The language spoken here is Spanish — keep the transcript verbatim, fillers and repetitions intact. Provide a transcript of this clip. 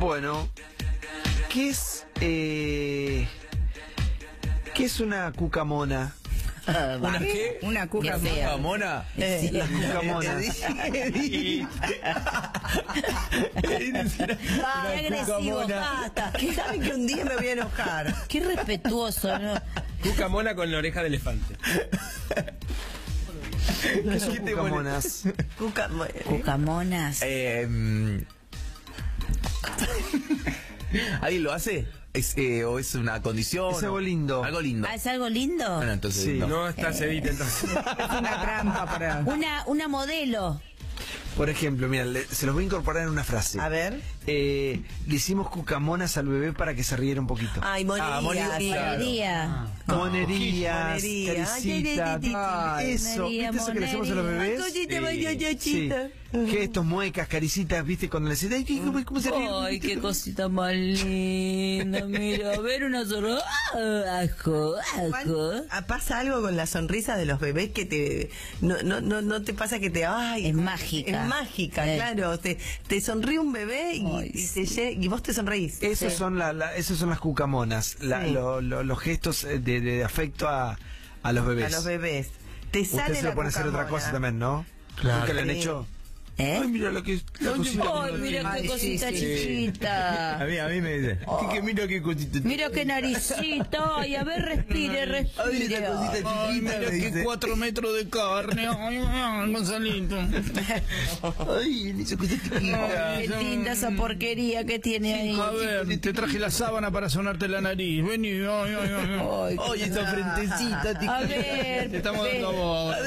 Bueno, ¿qué es eh, qué es una cucamona? ¿Una qué? Una cuca ¿Una fea. mona? Eh, Las cucamonas. Ay, qué agresivo, basta. ¿Saben que un día me voy a enojar? Qué respetuoso, ¿no? Cuca mona con la oreja de elefante. ¿Qué son cucamonas? Cuca, Cucamonas. Eh, mm, ¿Alguien lo hace? ¿Es, eh, ¿O es una condición? Es algo lindo. Algo lindo. Ah, ¿es algo lindo? Bueno, entonces Sí. no. No está Cevita entonces. es una trampa para... Una, una modelo. Por ejemplo, mira, le- se los voy a incorporar en una frase. A ver. Eh, le hicimos cucamonas al bebé para que se riera un poquito. Ay, monerías. Ah, monerías, claro. Monería. Monerías, monería. caricitas, Ay, ay, ay, eso, monería, ¿viste eso que le hacemos a los monería. bebés? Cosita, Sí. muchachita. Sí. Gestos, muecas, caricitas, ¿viste? Cuando le decís, ay, ¿qué- ¿cómo, cómo se ríe? Ay, qué cosita más linda. Mira, a ver una sola. Ah, Ajo, ajo. Ah, ¿Pasa algo con la sonrisa de los bebés que te... No, no, no, no te pasa que te... Ay, Es mágica. Es mágica, Eh. claro. Te, te sonríe un bebé y, Ay, y, te lle- y vos te sonreís. Esos Sí. son la, la- esos son las cucamonas, la- Sí. lo- lo- los gestos de, de afecto a, a los bebés. A los bebés. Te sale Ustedes se la lo pueden hacer otra cucamona. cosa también, ¿no? Claro. ¿Nunca le han Sí. hecho? ¿Eh? Ay, mira lo que la cosita Ay, que- mira Ay, qué sí, cosita sí. chiquita. A mí, a mí me dice. Que, que mira qué cosita. Mira qué naricita. Ay, a ver, respire, respire. Ay, mira que cuatro metros de carne. Ay, ay, Gonzalito. Ay, esa cosa chiquita. Ay, qué linda esa porquería que tiene ahí. A ver, te traje la sábana para sonarte la nariz. Vení, ay, ay, ay. Ay, Ay, esa frentecita. a ver, Te estamos dando ve- voz.